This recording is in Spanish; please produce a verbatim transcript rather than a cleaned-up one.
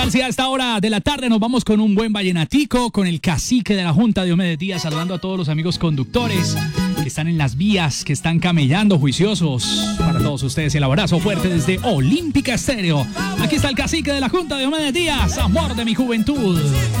A esta hora de la tarde nos vamos con un buen vallenatico, con el cacique de la Junta, Diomedes Díaz, saludando a todos los amigos conductores que están en las vías, que están camellando juiciosos. Para todos ustedes el abrazo fuerte desde Olímpica Estéreo. Aquí está el cacique de la Junta, Diomedes Díaz, amor de mi juventud.